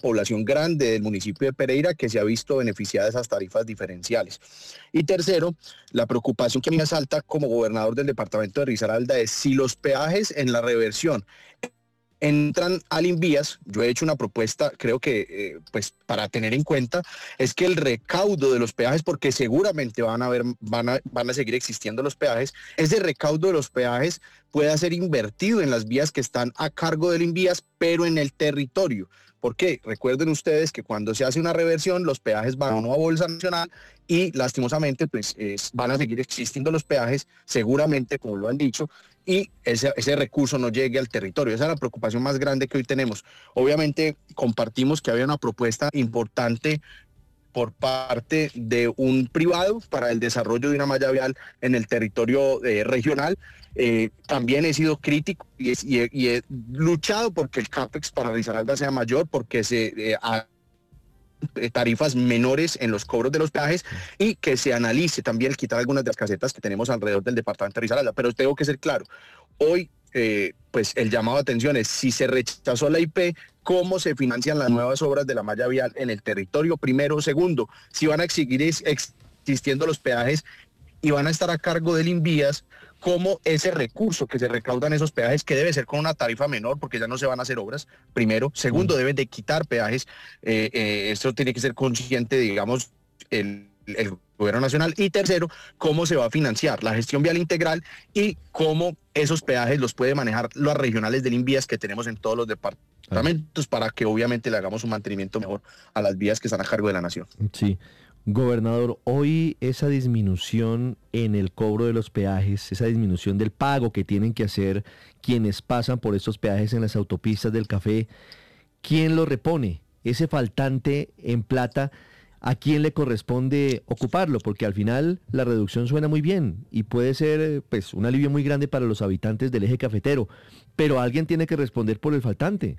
población grande del municipio de Pereira que se ha visto beneficiada de esas tarifas diferenciales. Y tercero, la preocupación que a mí me asalta como gobernador del departamento de Risaralda es si los peajes en la reversión entran al Invías. Yo he hecho una propuesta, creo que pues para tener en cuenta, es que el recaudo de los peajes, porque seguramente van a seguir existiendo los peajes, ese recaudo de los peajes pueda ser invertido en las vías que están a cargo del Invías, pero en el territorio. ¿Por qué? Recuerden ustedes que cuando se hace una reversión, los peajes van a una bolsa nacional y lastimosamente pues van a seguir existiendo los peajes, seguramente, como lo han dicho, y ese recurso no llegue al territorio. Esa es la preocupación más grande que hoy tenemos. Obviamente compartimos que había una propuesta importante por parte de un privado para el desarrollo de una malla vial en el territorio regional. También he sido crítico y he luchado porque el CAPEX para Risaralda sea mayor, porque se tarifas menores en los cobros de los peajes y que se analice también el quitar algunas de las casetas que tenemos alrededor del departamento de Risaralda. Pero tengo que ser claro, hoy pues el llamado de atención es si se rechazó la IP, cómo se financian las nuevas obras de la malla vial en el territorio, primero. Segundo, si van a seguir existiendo los peajes y van a estar a cargo del Invías, cómo ese recurso que se recaudan esos peajes, que debe ser con una tarifa menor porque ya no se van a hacer obras, primero. Segundo, deben de quitar peajes. Esto tiene que ser consciente, digamos, el gobierno nacional. Y tercero, cómo se va a financiar la gestión vial integral y cómo esos peajes los puede manejar las regionales del Invías que tenemos en todos los departamentos para que obviamente le hagamos un mantenimiento mejor a las vías que están a cargo de la nación. Sí. Gobernador, hoy esa disminución en el cobro de los peajes, esa disminución del pago que tienen que hacer quienes pasan por estos peajes en las autopistas del café, ¿quién lo repone? Ese faltante en plata, ¿a quién le corresponde ocuparlo? Porque al final la reducción suena muy bien y puede ser pues un alivio muy grande para los habitantes del eje cafetero, pero alguien tiene que responder por el faltante.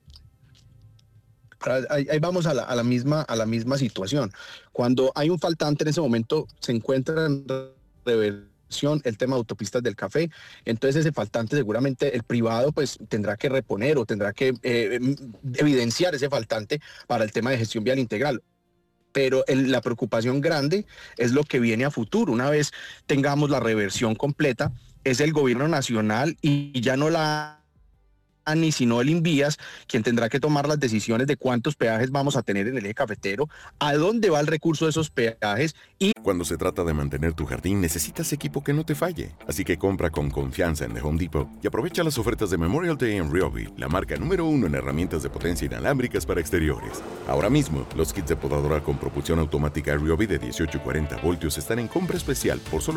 Ahí vamos a la misma situación. Cuando hay un faltante en ese momento, se encuentra en reversión el tema de autopistas del café. Entonces ese faltante seguramente el privado pues tendrá que reponer o tendrá que evidenciar ese faltante para el tema de gestión vial integral. Pero la preocupación grande es lo que viene a futuro. Una vez tengamos la reversión completa, es el gobierno nacional y ya no la ANI, sino el Invías, quien tendrá que tomar las decisiones de cuántos peajes vamos a tener en el eje cafetero, a dónde va el recurso de esos peajes y... Cuando se trata de mantener tu jardín, necesitas equipo que no te falle. Así que compra con confianza en The Home Depot y aprovecha las ofertas de Memorial Day en Ryobi, la marca número 1 en herramientas de potencia inalámbricas para exteriores. Ahora mismo, los kits de podadora con propulsión automática Ryobi de 18 y 40 voltios están en compra especial por solo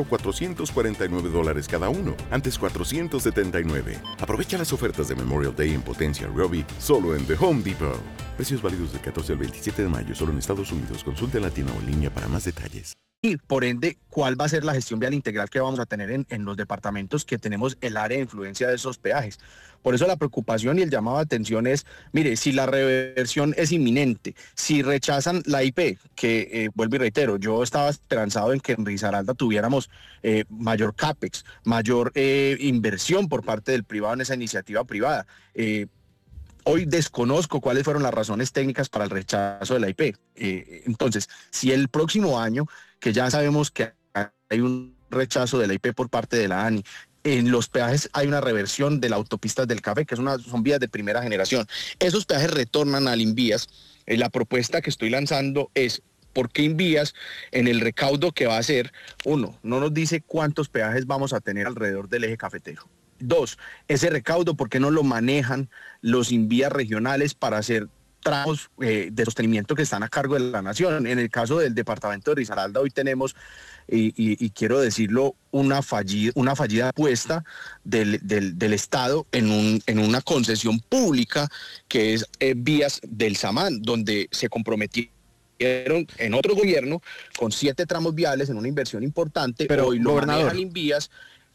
$449 cada uno, antes $479. Aprovecha las ofertas de Memorial Day en potencia Ryobi solo en The Home Depot. Precios válidos del 14 al 27 de mayo solo en Estados Unidos. Consulte en la tienda o en línea para más detalles. Y por ende, ¿cuál va a ser la gestión vial integral que vamos a tener en los departamentos que tenemos el área de influencia de esos peajes? Por eso la preocupación y el llamado de atención es, mire, si la reversión es inminente, si rechazan la IP, que vuelvo y reitero, yo estaba esperanzado en que en Risaralda tuviéramos mayor CAPEX, mayor inversión por parte del privado en esa iniciativa privada. Hoy desconozco cuáles fueron las razones técnicas para el rechazo de la IP. Entonces, si el próximo año, que ya sabemos que hay un rechazo de la IP por parte de la ANI, en los peajes hay una reversión de las autopistas del café, que son vías de primera generación. Esos peajes retornan al Invías. La propuesta que estoy lanzando es, ¿por qué Invías en el recaudo que va a hacer? Uno, no nos dice cuántos peajes vamos a tener alrededor del eje cafetero. Dos, ese recaudo, ¿por qué no lo manejan los Invías regionales para hacer tramos de sostenimiento que están a cargo de la nación? En el caso del departamento de Risaralda hoy tenemos, y quiero decirlo, una fallida apuesta del Estado en una concesión pública que es Vías del Samán, donde se comprometió en otro gobierno con 7 tramos viales en una inversión importante, pero hoy lo manejan Invías.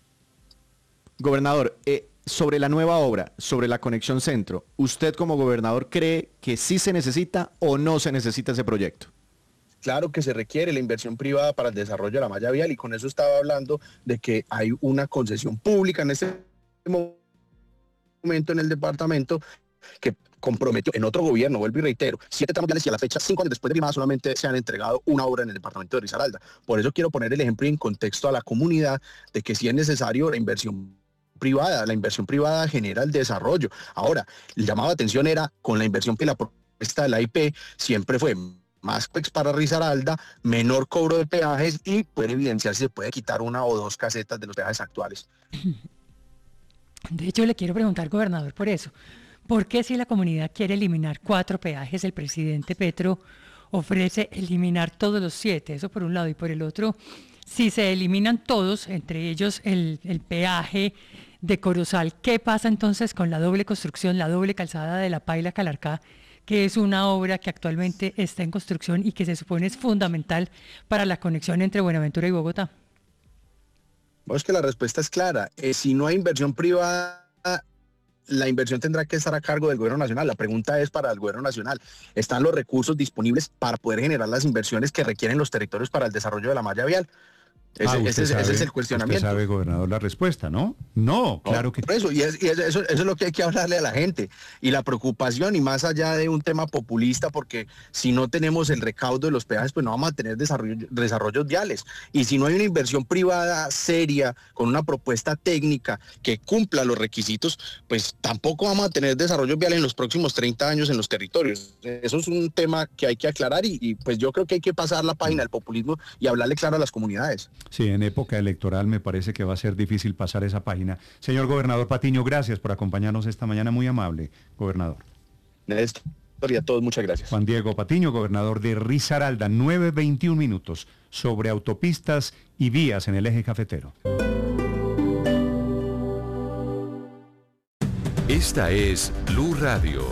Gobernador, sobre la nueva obra, sobre la conexión centro, ¿usted como gobernador cree que sí se necesita o no se necesita ese proyecto? Claro que se requiere la inversión privada para el desarrollo de la malla vial y con eso estaba hablando de que hay una concesión pública en este momento en el departamento que comprometió en otro gobierno, vuelvo y reitero, 7 tramos viales y a la fecha, 5 años después de firmada, solamente se han entregado una obra en el departamento de Risaralda. Por eso quiero poner el ejemplo y en contexto a la comunidad de que sí es necesario la inversión privada genera el desarrollo. Ahora, el llamado de atención era con la inversión que la propuesta de la IP siempre fue más para Risaralda, menor cobro de peajes y puede evidenciar si se puede quitar 1 o 2 casetas de los peajes actuales. De hecho, le quiero preguntar, gobernador, por eso. ¿Por qué si la comunidad quiere eliminar 4 peajes, el presidente Petro ofrece eliminar todos los 7? Eso por un lado. Y por el otro, si se eliminan todos, entre ellos el peaje de Corozal, ¿qué pasa entonces con la doble construcción, la doble calzada de La Paila-Calarcá, que es una obra que actualmente está en construcción y que se supone es fundamental para la conexión entre Buenaventura y Bogotá? Pues que la respuesta es clara. Si no hay inversión privada, la inversión tendrá que estar a cargo del gobierno nacional. La pregunta es para el gobierno nacional. ¿Están los recursos disponibles para poder generar las inversiones que requieren los territorios para el desarrollo de la malla vial? Ese es el cuestionamiento. Usted sabe, gobernador, la respuesta, ¿no? No, claro que... Por eso, eso es lo que hay que hablarle a la gente. Y la preocupación, y más allá de un tema populista, porque si no tenemos el recaudo de los peajes, pues no vamos a tener desarrollos viales. Y si no hay una inversión privada seria, con una propuesta técnica que cumpla los requisitos, pues tampoco vamos a tener desarrollos viales en los próximos 30 años en los territorios. Eso es un tema que hay que aclarar y pues yo creo que hay que pasar la página del populismo y hablarle claro a las comunidades. Sí, en época electoral me parece que va a ser difícil pasar esa página. Señor gobernador Patiño, gracias por acompañarnos esta mañana, muy amable, gobernador. Néstor y a todos, muchas gracias. Juan Diego Patiño, gobernador de Risaralda, 9:21 minutos, sobre autopistas y vías en el eje cafetero. Esta es Blue Radio.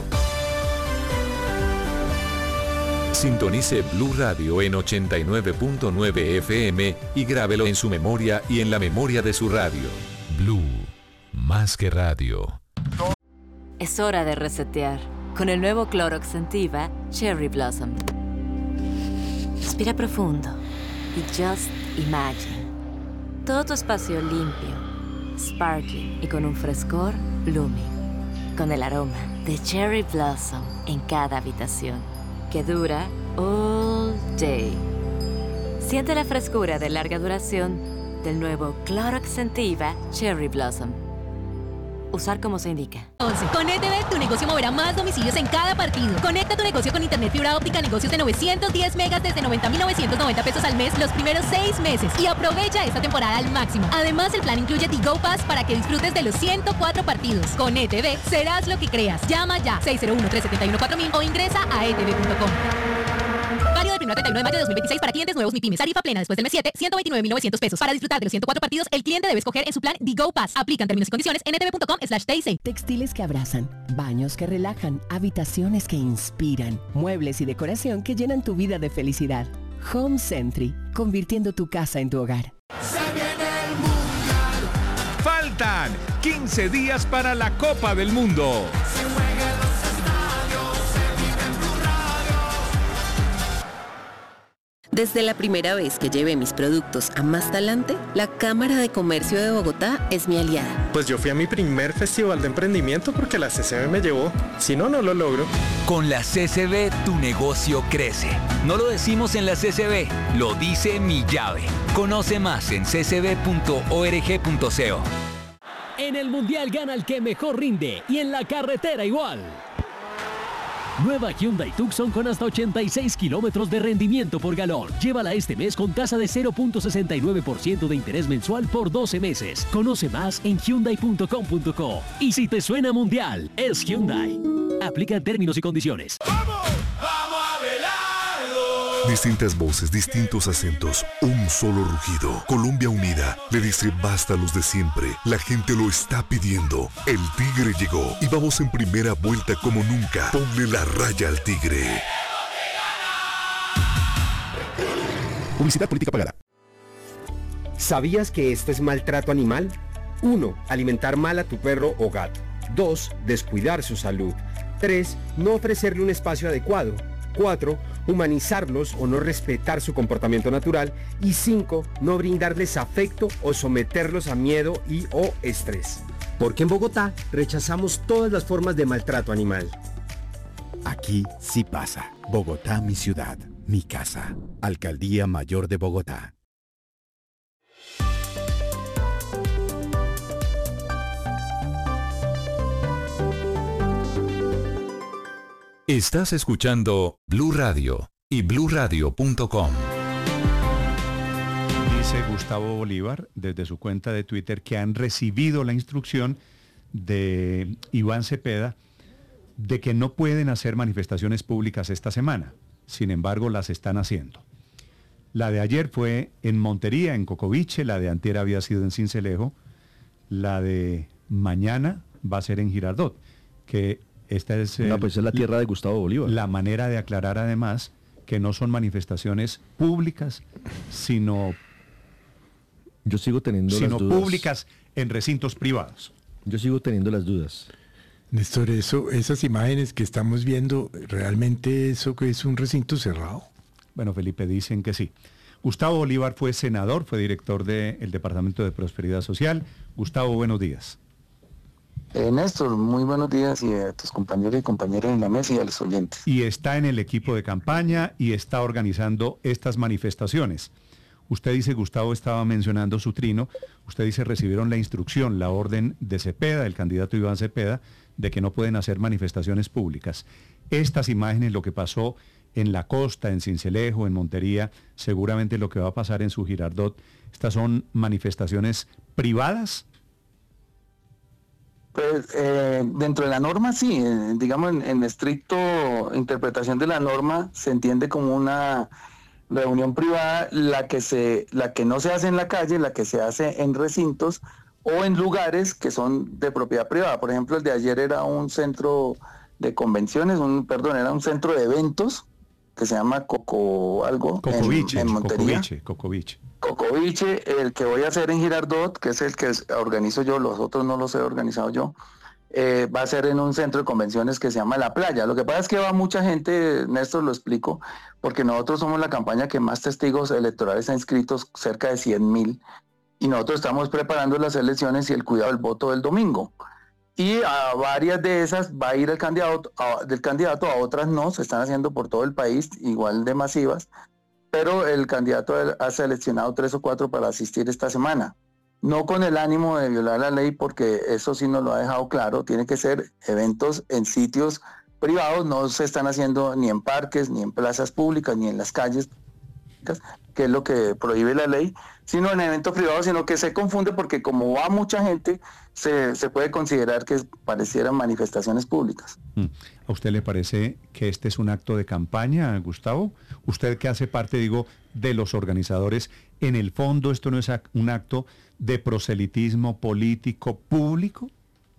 Sintonice Blue Radio en 89.9 FM y grábelo en su memoria y en la memoria de su radio. Blue, más que radio. Es hora de resetear con el nuevo Clorox Scentiva Cherry Blossom. Respira profundo y just imagine. Todo tu espacio limpio, sparkling y con un frescor blooming. Con el aroma de Cherry Blossom en cada habitación, que dura all day. Siente la frescura de larga duración del nuevo Clorox Scentiva Cherry Blossom. Usar como se indica. Con ETV, tu negocio moverá más domicilios en cada partido. Conecta tu negocio con internet fibra óptica, negocios de 910 megas desde 90,990 pesos al mes los primeros 6 meses. Y aprovecha esta temporada al máximo. Además, el plan incluye The Go Pass para que disfrutes de los 104 partidos. Con ETV, serás lo que creas. Llama ya 601-371-4000 o ingresa a etv.com. Válido del 1 al 31 de mayo de 2026 para clientes nuevos MIPYMES. Tarifa plena después del mes 7, 129,900 pesos. Para disfrutar de los 104 partidos, el cliente debe escoger en su plan The Go Pass. Aplican términos y condiciones en etv.com/TIC. Textiles que abrazan, baños que relajan, habitaciones que inspiran, muebles y decoración que llenan tu vida de felicidad. Home Sentry, convirtiendo tu casa en tu hogar. Se viene el Mundial. Faltan 15 días para la Copa del Mundo. Se juega en los estadios, se vive en Blue Radio. Desde la primera vez que llevé mis productos a Más Talante, la Cámara de Comercio de Bogotá es mi aliada. Pues yo fui a mi primer festival de emprendimiento porque la CCB me llevó. Si no, no lo logro. Con la CCB, tu negocio crece. No lo decimos en la CCB, lo dice mi llave. Conoce más en ccb.org.co. En el Mundial gana el que mejor rinde y en la carretera igual. Nueva Hyundai Tucson con hasta 86 kilómetros de rendimiento por galón. Llévala este mes con tasa de 0.69% de interés mensual por 12 meses. Conoce más en hyundai.com.co. Y si te suena Mundial, es Hyundai. Aplican términos y condiciones. ¡Vamos! ¡Vamos a velarlo! Distintas voces, distintos acentos, un solo rugido. Colombia unida le dice basta a los de siempre. La gente lo está pidiendo. El Tigre llegó y vamos en primera vuelta como nunca. Ponle la raya al Tigre. Publicidad política pagada. ¿Sabías que esto es maltrato animal? 1. Alimentar mal a tu perro o gato. 2. Descuidar su salud. 3. No ofrecerle un espacio adecuado. 4. Humanizarlos o no respetar su comportamiento natural. Y 5. No brindarles afecto o someterlos a miedo y o estrés. Porque en Bogotá rechazamos todas las formas de maltrato animal. Aquí sí pasa. Bogotá, mi ciudad, mi casa. Alcaldía Mayor de Bogotá. Estás escuchando Blue Radio y bluradio.com. Dice Gustavo Bolívar desde su cuenta de Twitter que han recibido la instrucción de Iván Cepeda de que no pueden hacer manifestaciones públicas esta semana. Sin embargo, las están haciendo. La de ayer fue en Montería, en Cocoviche, la de antier había sido en Sincelejo, la de mañana va a ser en Girardot, que esta es, pues es la tierra de Gustavo Bolívar. La manera de aclarar además que no son manifestaciones públicas, sino yo sigo teniendo las dudas. Públicas en recintos privados. Yo sigo teniendo las dudas. Néstor, esas imágenes que estamos viendo, ¿realmente eso que es un recinto cerrado? Bueno, Felipe, dicen que sí. Gustavo Bolívar fue senador, fue director del Departamento de Prosperidad Social. Gustavo, buenos días. Néstor, muy buenos días y a tus compañeros y compañeras en la mesa y a los oyentes. Y está en el equipo de campaña y está organizando estas manifestaciones. Usted dice, Gustavo estaba mencionando su trino, usted dice recibieron la instrucción, la orden de Cepeda, el candidato Iván Cepeda, de que no pueden hacer manifestaciones públicas. Estas imágenes, lo que pasó en la costa, en Sincelejo, en Montería, seguramente lo que va a pasar en su Girardot, ¿estas son manifestaciones privadas? Pues dentro de la norma sí, digamos en estricto interpretación de la norma se entiende como una reunión privada la que no se hace en la calle, la que se hace en recintos o en lugares que son de propiedad privada. Por ejemplo, el de ayer era un centro de convenciones, era un centro de eventos que se llama Cocoviche, en Montería. Cocoviche. El que voy a hacer en Girardot, que es el que organizo yo, los otros no los he organizado yo, va a ser en un centro de convenciones que se llama La Playa. Lo que pasa es que va mucha gente, Néstor, lo explico, porque nosotros somos la campaña que más testigos electorales ha inscrito, cerca de 100,000, y nosotros estamos preparando las elecciones y el cuidado del voto del domingo. Y a varias de esas va a ir del candidato, a otras no, se están haciendo por todo el país, igual de masivas, pero el candidato ha seleccionado 3 o 4 para asistir esta semana. No con el ánimo de violar la ley, porque eso sí nos lo ha dejado claro, tiene que ser eventos en sitios privados, no se están haciendo ni en parques, ni en plazas públicas, ni en las calles, que es lo que prohíbe la ley, sino en eventos privados, sino que se confunde porque como va mucha gente, se puede considerar que parecieran manifestaciones públicas. ¿A usted le parece que este es un acto de campaña, Gustavo? Usted que hace parte, de los organizadores, en el fondo esto no es un acto de proselitismo político público.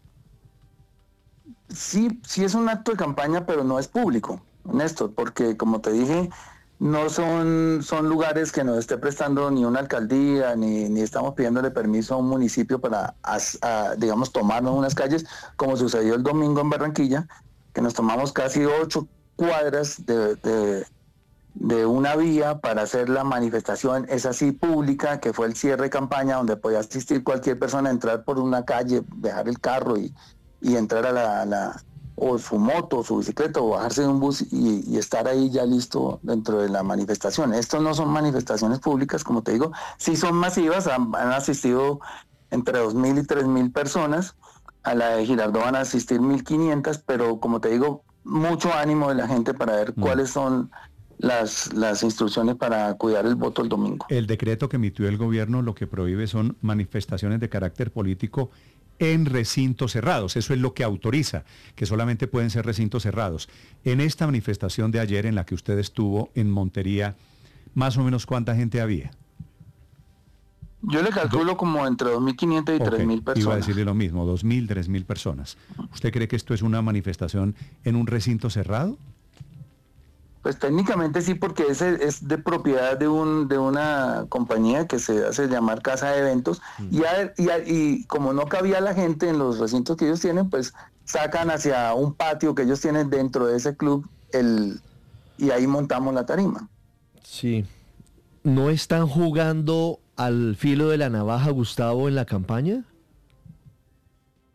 Sí es un acto de campaña, pero no es público, Néstor, porque como te dije, no son lugares que nos esté prestando ni una alcaldía, ni estamos pidiéndole permiso a un municipio para, digamos, tomarnos unas calles, como sucedió el domingo en Barranquilla, que nos tomamos casi 8 cuadras de una vía para hacer la manifestación, es así pública, que fue el cierre de campaña, donde podía asistir cualquier persona, entrar por una calle, dejar el carro y entrar a o su moto, su bicicleta, o bajarse de un bus y estar ahí ya listo dentro de la manifestación. Estos no son manifestaciones públicas, como te digo, sí son masivas, han asistido entre 2,000 y 3,000 personas, a la de Girardot van a asistir 1,500, pero como te digo, mucho ánimo de la gente para ver cuáles son las instrucciones para cuidar el voto el domingo. El decreto que emitió el gobierno lo que prohíbe son manifestaciones de carácter político en recintos cerrados, eso es lo que autoriza, que solamente pueden ser recintos cerrados. En esta manifestación de ayer en la que usted estuvo en Montería, ¿más o menos cuánta gente había? Yo le calculo como entre 2.500 y 3.000 personas. Iba a decirle lo mismo, 2.000, 3.000 personas. ¿Usted cree que esto es una manifestación en un recinto cerrado? Pues técnicamente sí, porque ese es de propiedad de una compañía que se hace llamar Casa de Eventos, y como no cabía la gente en los recintos que ellos tienen, pues sacan hacia un patio que ellos tienen dentro de ese club, y ahí montamos la tarima. Sí. ¿No están jugando al filo de la navaja, Gustavo, en la campaña?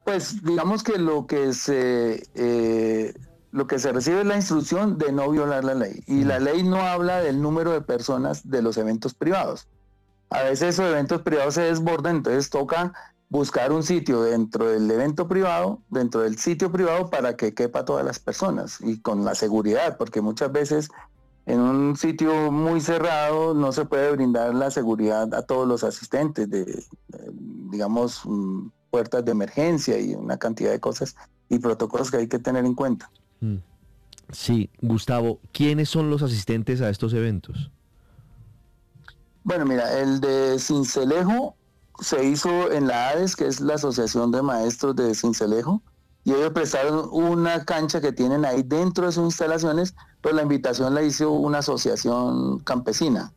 Pues digamos que lo que se recibe es la instrucción de no violar la ley. Y la ley no habla del número de personas de los eventos privados. A veces esos eventos privados se desbordan, entonces toca buscar un sitio dentro del evento privado, dentro del sitio privado, para que quepa todas las personas y con la seguridad, porque muchas veces en un sitio muy cerrado no se puede brindar la seguridad a todos los asistentes digamos, puertas de emergencia y una cantidad de cosas y protocolos que hay que tener en cuenta. Sí, Gustavo, ¿quiénes son los asistentes a estos eventos? Bueno, mira, el de Sincelejo se hizo en la ADES, que es la Asociación de Maestros de Sincelejo, y ellos prestaron una cancha que tienen ahí dentro de sus instalaciones, pero la invitación la hizo una asociación campesina.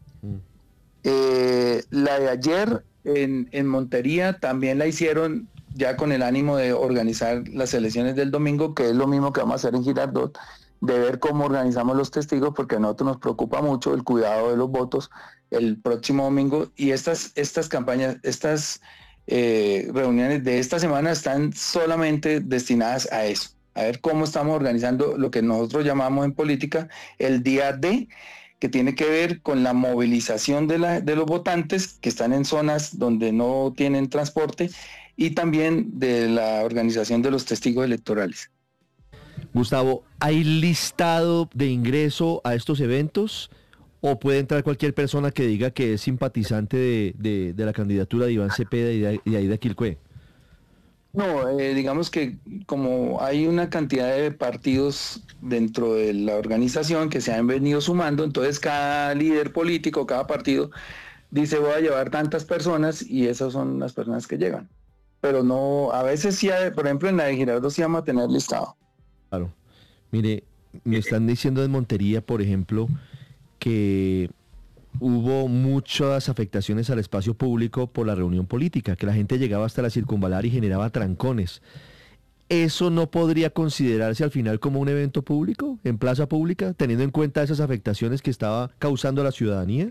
La de ayer en Montería también la hicieron ya con el ánimo de organizar las elecciones del domingo, que es lo mismo que vamos a hacer en Girardot, de ver cómo organizamos los testigos, porque a nosotros nos preocupa mucho el cuidado de los votos el próximo domingo, y estas campañas, estas reuniones de esta semana están solamente destinadas a eso, a ver cómo estamos organizando lo que nosotros llamamos en política el día D, que tiene que ver con la movilización de los votantes que están en zonas donde no tienen transporte, y también de la organización de los testigos electorales. Gustavo, ¿hay listado de ingreso a estos eventos o puede entrar cualquier persona que diga que es simpatizante de la candidatura de Iván Cepeda y de Aida Quilcué? No, digamos que como hay una cantidad de partidos dentro de la organización que se han venido sumando, entonces cada líder político, cada partido dice voy a llevar tantas personas y esas son las personas que llegan. Pero no, a veces sí, por ejemplo en la de Girardot sí vamos a tener listado. Claro. Mire, me están diciendo en Montería, por ejemplo, que hubo muchas afectaciones al espacio público por la reunión política, que la gente llegaba hasta la circunvalar y generaba trancones. ¿Eso no podría considerarse al final como un evento público, en plaza pública, teniendo en cuenta esas afectaciones que estaba causando a la ciudadanía?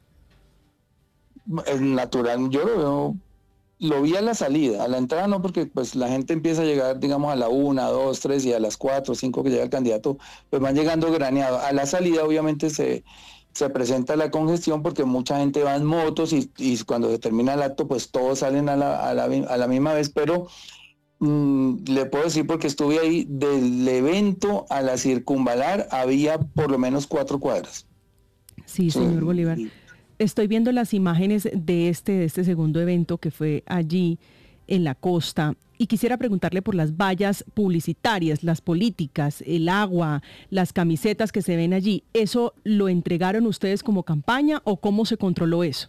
Es natural, yo lo vi a la salida, a la entrada no, porque pues la gente empieza a llegar, digamos, a la 1, 2, 3 y a las 4, 5 que llega el candidato, pues van llegando graneados. A la salida obviamente se presenta la congestión porque mucha gente va en motos y cuando se termina el acto pues todos salen a la misma vez, pero le puedo decir porque estuve ahí, del evento a la circunvalar había por lo menos 4 cuadras. Sí, señor Bolívar. Estoy viendo las imágenes de este segundo evento que fue allí en la costa y quisiera preguntarle por las vallas publicitarias, las políticas, el agua, las camisetas que se ven allí. ¿Eso lo entregaron ustedes como campaña o cómo se controló eso?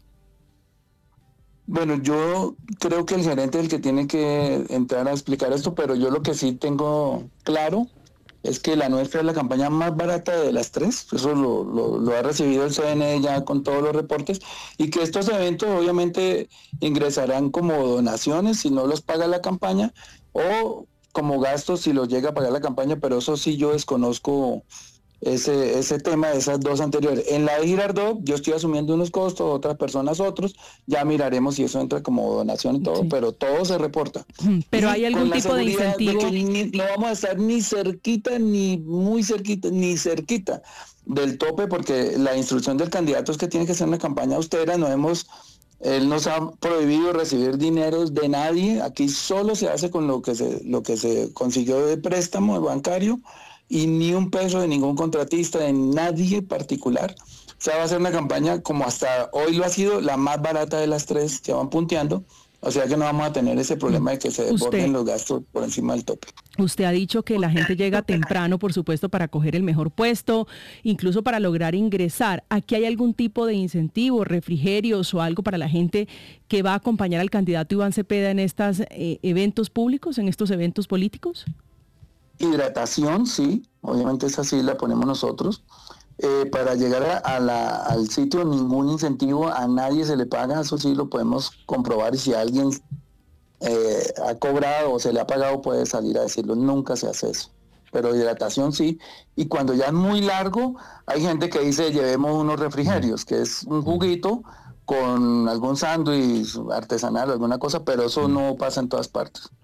Bueno, yo creo que el gerente es el que tiene que entrar a explicar esto, pero yo lo que sí tengo claro es que la nuestra es la campaña más barata de las 3, eso lo ha recibido el CNE ya con todos los reportes, y que estos eventos obviamente ingresarán como donaciones si no los paga la campaña, o como gastos si los llega a pagar la campaña, pero eso sí yo desconozco ese tema de esas 2 anteriores. En la de Girardot yo estoy asumiendo unos costos, otras personas otros, ya miraremos si eso entra como donación y todo, sí. Pero todo se reporta. Pero y ¿hay algún tipo de incentivo? De que no vamos a estar ni cerquita, ni muy cerquita, ni cerquita del tope, porque la instrucción del candidato es que tiene que ser una campaña austera. Él nos ha prohibido recibir dineros de nadie, aquí solo se hace con lo que se consiguió de préstamo bancario, y ni un peso de ningún contratista, de nadie particular. O sea, va a ser una campaña como hasta hoy lo ha sido, la más barata de las 3 que van punteando. O sea que no vamos a tener ese problema de que se desborden los gastos por encima del tope. Usted ha dicho que la gente llega temprano, por supuesto, para coger el mejor puesto, incluso para lograr ingresar. ¿Aquí hay algún tipo de incentivo, refrigerios o algo para la gente que va a acompañar al candidato Iván Cepeda en estos eventos públicos, en estos eventos políticos? Hidratación, sí, obviamente esa sí la ponemos nosotros. Para llegar al sitio, ningún incentivo, a nadie se le paga, eso sí lo podemos comprobar, y si alguien ha cobrado o se le ha pagado puede salir a decirlo, nunca se hace eso. Pero hidratación sí, y cuando ya es muy largo, hay gente que dice llevemos unos refrigerios, que es un juguito con algún sándwich artesanal o alguna cosa, pero eso no pasa en todas partes.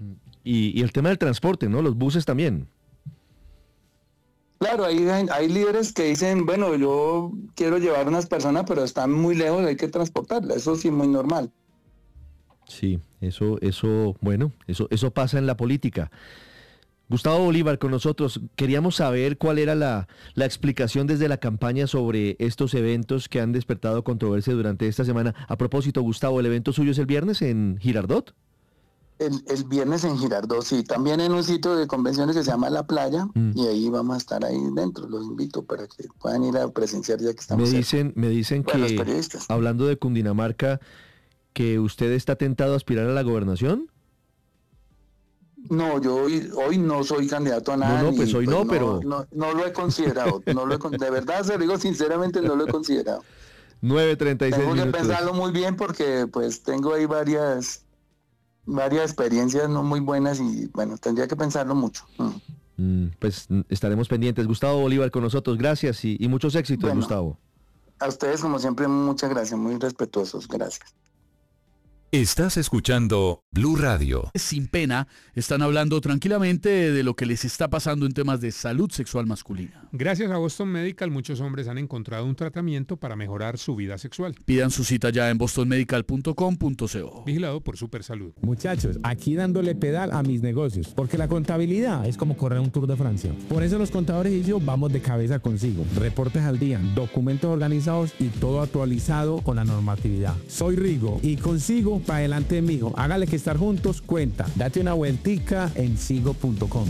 Y el tema del transporte, ¿no? Los buses también. Claro, hay líderes que dicen, bueno, yo quiero llevar a unas personas, pero están muy lejos, hay que transportarlas. Eso sí es muy normal. Sí, eso pasa en la política. Gustavo Bolívar con nosotros. Queríamos saber cuál era la explicación desde la campaña sobre estos eventos que han despertado controversia durante esta semana. A propósito, Gustavo, ¿el evento suyo es el viernes en Girardot? El viernes en Girardot, sí, también en un sitio de convenciones que se llama La Playa, y ahí vamos a estar ahí dentro. Los invito para que puedan ir a presenciar ya que estamos Me dicen que, hablando de Cundinamarca, que usted está tentado a aspirar a la gobernación. No, yo hoy no soy candidato a nada. No, pues hoy no, pero... No lo he considerado, de verdad se lo digo sinceramente, no lo he considerado. 9:36 Tengo minutos. que pensarlo muy bien porque pues tengo ahí varias experiencias no muy buenas y bueno, tendría que pensarlo mucho. Pues estaremos pendientes. Gustavo Bolívar con nosotros, gracias y muchos éxitos, bueno, Gustavo. A ustedes como siempre muchas gracias, muy respetuosos, gracias. Estás escuchando Blue Radio. Sin pena, están hablando tranquilamente de lo que les está pasando en temas de salud sexual masculina. Gracias a Boston Medical, muchos hombres han encontrado un tratamiento para mejorar su vida sexual. Pidan su cita ya en bostonmedical.com.co. Vigilado por Supersalud. Muchachos, aquí dándole pedal a mis negocios, porque la contabilidad es como correr un Tour de Francia. Por eso los contadores y yo vamos de cabeza consigo. Reportes al día, documentos organizados y todo actualizado con la normatividad. Soy Rigo y consigo para adelante, mijo. Hágale que estar juntos cuenta. Date una vueltica en sigo.com.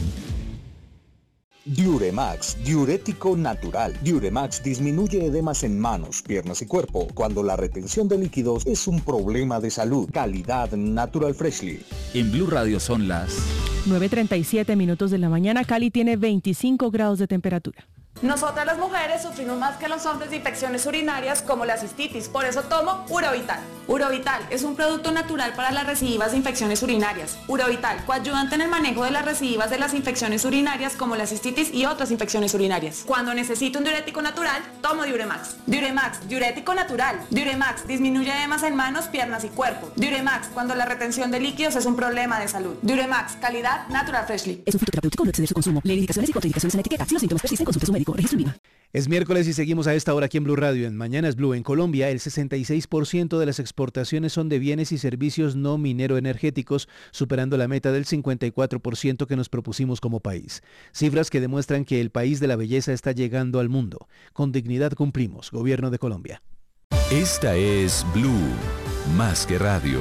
Diuremax, diurético natural. Diuremax disminuye edemas en manos, piernas y cuerpo cuando la retención de líquidos es un problema de salud. Calidad Natural Freshly. En Blue Radio son las 9:37 minutos de la mañana. Cali tiene 25 grados de temperatura. Nosotras las mujeres sufrimos más que los hombres de infecciones urinarias como la cistitis, por eso tomo Urovital. Urovital es un producto natural para las recidivas de infecciones urinarias. Urovital, coayudante en el manejo de las recidivas de las infecciones urinarias como la cistitis y otras infecciones urinarias. Cuando necesito un diurético natural, tomo Diuremax. Diuremax, diurético natural. Diuremax, disminuye edemas en manos, piernas y cuerpo. Diuremax, cuando la retención de líquidos es un problema de salud. Diuremax, calidad Natural Freshly. Es un fitoterapéutico, no exceder su consumo. Lee indicaciones y contraindicaciones en la etiqueta. Si los síntomas persisten, consulte a su médico. Registro INVIMA. Es miércoles y seguimos a esta hora aquí en Blue Radio. En Mañanas Blue, en Colombia, el 66% de las exportaciones son de bienes y servicios no minero-energéticos, superando la meta del 54% que nos propusimos como país. Cifras que demuestran que el país de la belleza está llegando al mundo. Con dignidad cumplimos, Gobierno de Colombia. Esta es Blue, más que radio.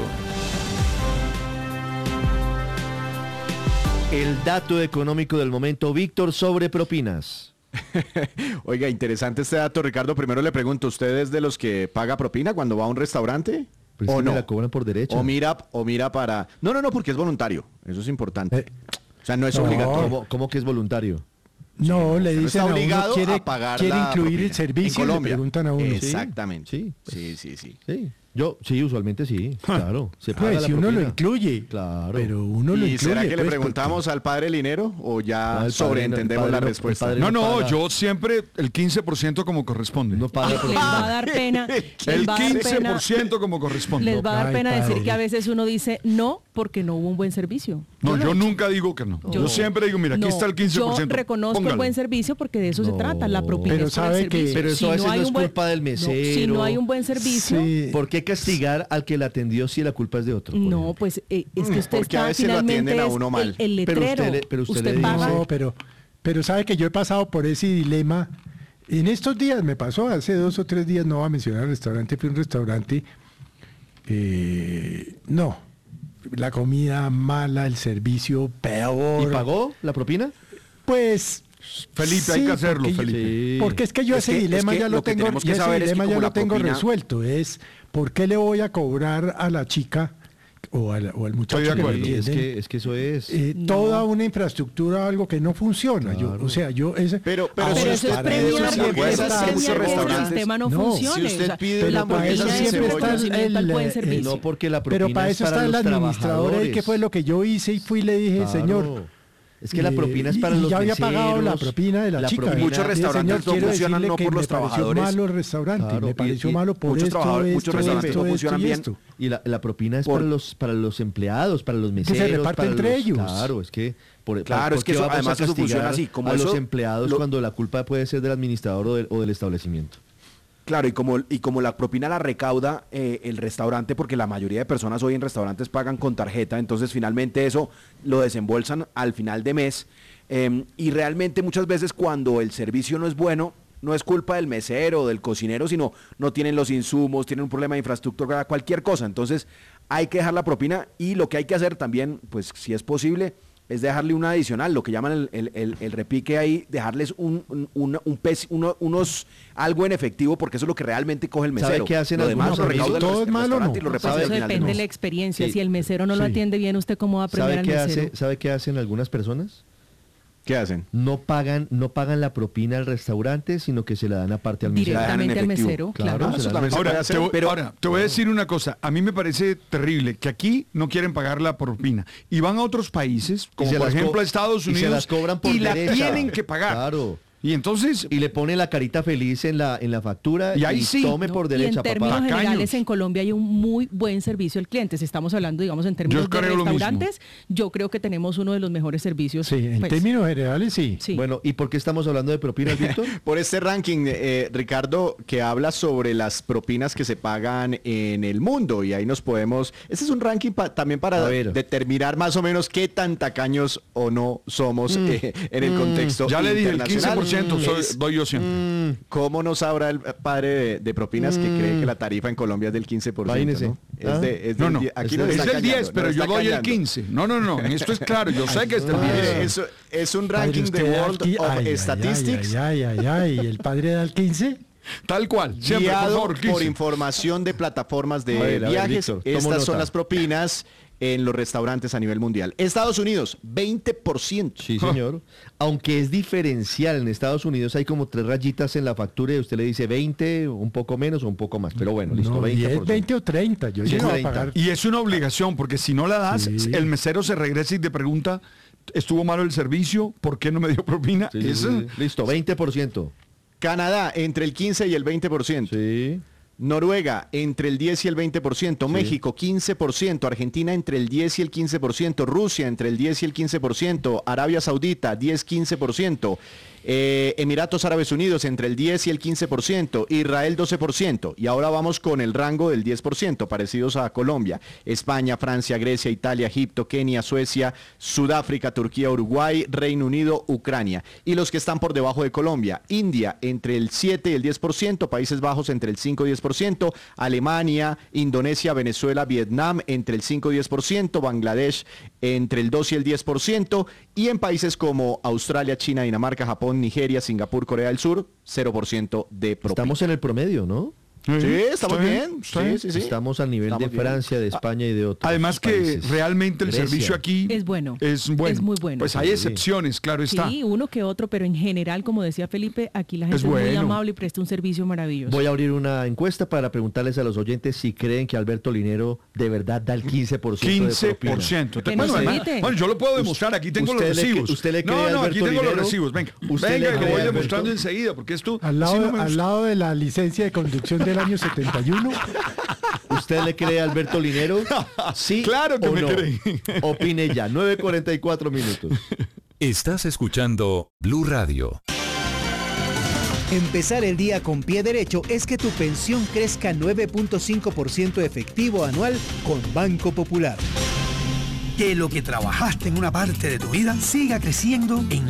El dato económico del momento, Víctor, sobre propinas. Oiga, interesante este dato, Ricardo. Primero le pregunto, ¿usted es de los que paga propina cuando va a un restaurante? Pues ¿o no? Me la cobran por derecho. O mira para... No, porque es voluntario. Eso es importante. O sea, no es obligatorio. ¿Cómo que es voluntario? No, le dicen está obligado a uno, a pagar quiere la incluir propina. el servicio, en Colombia. le preguntan a uno. Exactamente. Sí. Sí. Yo, sí, usualmente sí, claro. Se paga pues, la si propina. uno lo incluye, claro. Pero uno lo ¿Y incluye. será que le pues, preguntamos al padre Linero o ya sobreentendemos la respuesta? No, yo siempre el 15% como corresponde. No paga. Les va a dar pena. El 15% como corresponde. Les va a dar pena decir que a veces uno dice no porque no hubo un buen servicio. No, yo nunca digo que no. Yo siempre digo, mira, aquí está el 15%. Yo reconozco el buen servicio porque de eso se trata, la propina. Pero sabe que pero eso a veces no es culpa del mesero. Si no hay un buen servicio, ¿por qué castigar al que la atendió si la culpa es de otro? No, pues es que usted porque está a veces lo atienden a uno mal. El letrero. Pero usted le paga. No, pero sabe que yo he pasado por ese dilema. En estos días me pasó, hace 2 o 3 días, no voy a mencionar el restaurante, fui a un restaurante. No, la comida mala, el servicio peor. ¿Y pagó la propina? Pues Felipe, sí, hay que hacerlo, Felipe. Porque es que yo ese dilema ya lo tengo, resuelto. Es ¿por qué le voy a cobrar a la chica o al muchacho? Es que eso es toda una infraestructura, algo que no funciona. Claro. Pero eso es premiar que el sistema no funcione. Si usted pide la propina siempre está el buen servicio. No, porque la propina pero para eso está el administrador, que fue lo que yo hice y fui y le dije, señor, Es que la propina es para los ya había meseros, pagado la propina de la chica. Muchos restaurantes no funcionan no por los trabajadores. Me pareció malo el restaurante, Claro, me pareció malo por muchos esto, restaurantes no funcionan bien. Y la propina es para los empleados, para los meseros. Que se reparte entre ellos. Claro, es que... es que eso, además eso funciona así. Como a eso, los empleados cuando la culpa puede ser del administrador o del establecimiento. Claro, y como la propina la recauda el restaurante, porque la mayoría de personas hoy en restaurantes pagan con tarjeta, entonces finalmente eso lo desembolsan al final de mes. Y realmente muchas veces cuando el servicio no es bueno, no es culpa del mesero o del cocinero, sino no tienen los insumos, tienen un problema de infraestructura, cualquier cosa. Entonces hay que dejar la propina y lo que hay que hacer también, pues si es posible, es dejarle una adicional, lo que llaman el repique ahí, dejarles algo en efectivo, porque eso es lo que realmente coge el mesero. ¿Sabe qué hacen lo demás lo recauda todo es malo, no. Y lo reparte Eso depende de la experiencia. Si el mesero no lo atiende bien, ¿usted cómo va a premiar al mesero? ¿Sabe qué hacen algunas personas? ¿Qué hacen? No pagan la propina al restaurante, sino que se la dan aparte al mesero. Directamente al mesero, claro. Ahora, te voy a decir una cosa. A mí me parece terrible que aquí no quieren pagar la propina. Y van a otros países, como por ejemplo a Estados Unidos, y se las cobran por derecha. La tienen que pagar. Claro. Y entonces... Y le pone la carita feliz en la factura y ahí sí. Tome por derecha, y en términos papá. generales en Colombia hay un muy buen servicio al cliente. Si estamos hablando, digamos, en términos de restaurantes, yo creo que tenemos uno de los mejores servicios. Sí, en términos generales sí. Bueno, ¿y por qué estamos hablando de propinas, Víctor? Por este ranking, Ricardo, que habla sobre las propinas que se pagan en el mundo. Y ahí nos podemos... Este es un ranking también para determinar más o menos qué tan tacaños o no somos en el contexto ya le dije, el internacional. 15% doy yo siempre. ¿Cómo no sabrá el padre de propinas que cree que la tarifa en Colombia es del 15%? ¿No? Aquí es del 10, pero yo doy el 15. No, esto es claro, yo sé que es del 10. Es un ranking de World of Statistics. ¿El padre da el 15? Tal cual, siempre, guiado por favor, por información de plataformas de viajes. Víctor, estas son las propinas en los restaurantes a nivel mundial. Estados Unidos, 20%. Sí, señor. Aunque es diferencial, en Estados Unidos hay como 3 rayitas en la factura y usted le dice 20, un poco menos o un poco más. Pero bueno, listo, 20%. 10, 20 o 30. Yo llego a pagar. Y es una obligación, porque si no la das, el mesero se regresa y te pregunta, ¿estuvo malo el servicio? ¿Por qué no me dio propina? Listo, 20%. Canadá, entre el 15 y el 20%. Sí. Noruega, entre el 10 y el 20%, México, 15%, Argentina, entre el 10 y el 15%, Rusia, entre el 10 y el 15%, Arabia Saudita, 10-15%, Emiratos Árabes Unidos, entre el 10 y el 15%, Israel, 12%, y ahora vamos con el rango del 10%, parecidos a Colombia, España, Francia, Grecia, Italia, Egipto, Kenia, Suecia, Sudáfrica, Turquía, Uruguay, Reino Unido, Ucrania, y los que están por debajo de Colombia, India, entre el 7 y el 10%, Países Bajos, entre el 5 y 10%, Alemania, Indonesia, Venezuela, Vietnam, entre el 5 y 10%, Bangladesh, entre el 2 y el 10%, y en países como Australia, China, Dinamarca, Japón, Nigeria, Singapur, Corea del Sur, 0% de propina. Estamos en el promedio, ¿no? Sí, estamos bien. Sí. Estamos al nivel de Francia, de España y de otros Además países. que realmente el servicio aquí es bueno. Es muy bueno. Pues hay excepciones, claro está. Sí, uno que otro, pero en general, como decía Felipe, aquí la gente es muy amable y presta un servicio maravilloso. Voy a abrir una encuesta para preguntarles a los oyentes si creen que Alberto Linero de verdad da el 15% de propina. 15%. Bueno, yo lo puedo demostrar, aquí tengo los recibos. ¿Usted le cree a Alberto aquí tengo Linero? los recibos. Venga, lo voy demostrando enseguida, porque esto... Al lado de la licencia de conducción del año 71. ¿Usted le cree a Alberto Linero? Sí. Claro que me cree. Opine ya. 9:44 minutos. Estás escuchando Blue Radio. Empezar el día con pie derecho es que tu pensión crezca 9.5% efectivo anual con Banco Popular. Que lo que trabajaste en una parte de tu vida siga creciendo en